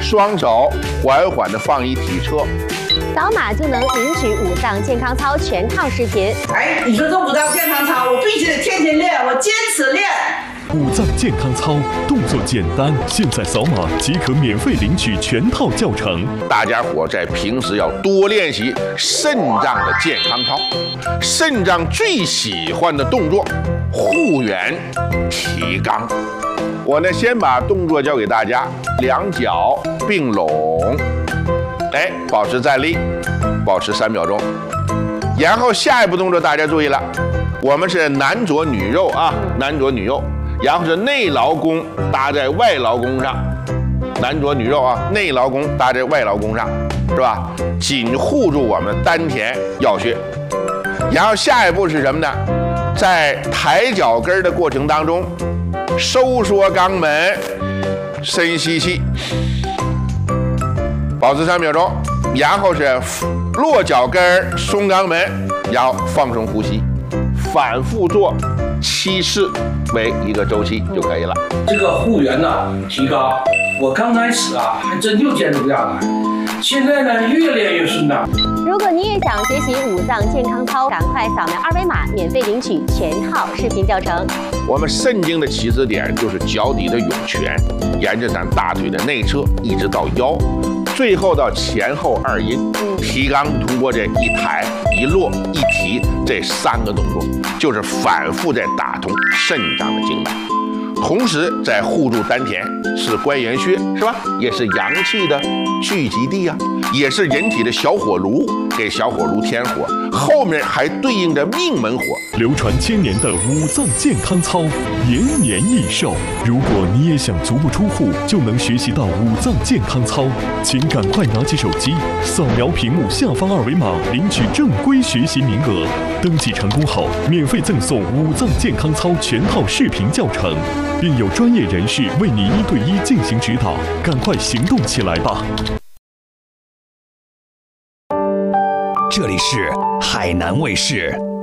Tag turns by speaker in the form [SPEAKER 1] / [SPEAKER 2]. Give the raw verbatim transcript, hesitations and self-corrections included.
[SPEAKER 1] 双手缓缓地放一体车，
[SPEAKER 2] 扫码就能领取五脏健康操全套视频。
[SPEAKER 3] 哎，你说这五脏健康操，我必须得天天练，我坚持练。
[SPEAKER 4] 五脏健康操动作简单，现在扫码即可免费领取全套教程。
[SPEAKER 1] 大家伙在平时要多练习肾脏的健康操。肾脏最喜欢的动作，护圆、提肛。我呢，先把动作教给大家，两脚并拢，哎，保持站立，保持三秒钟。然后下一步动作大家注意了，我们是男左女右啊，男左女右。然后是内劳宫搭在外劳宫上，男左女右啊，内劳宫搭在外劳宫上，是吧？紧护住我们丹田要穴。然后下一步是什么呢？在抬脚跟的过程当中，收缩肛门，深吸气，保持三秒钟。然后是落脚跟，松肛门，然后放松呼吸，反复做七次为一个周期就可以了。
[SPEAKER 5] 这个护圆呢，提高，我刚开始啊还真就坚持不下来，现在呢越练越顺当。
[SPEAKER 2] 如果你也想学习五脏健康操，赶快扫描二维码，免费领取全套视频教程。
[SPEAKER 1] 我们肾经的起始点就是脚底的涌泉，沿着咱大腿的内侧一直到腰，最后到前后二阴。提肛通过这一抬一落一提这三个动作，就是反复在打通肾脏的经脉，同时在护住丹田，是关元穴，是吧？也是阳气的聚集地啊，也是人体的小火炉，给小火炉添火，后面还对应着命门火。
[SPEAKER 4] 流传千年的五脏健康操，延年益寿。如果你也想足不出户就能学习到五脏健康操，请赶快拿起手机，扫描屏幕下方二维码，领取正规学习名额。登记成功后，免费赠送五脏健康操全套视频教程，并有专业人士为你一对一进行指导。赶快行动起来吧！
[SPEAKER 6] 这里是海南卫视。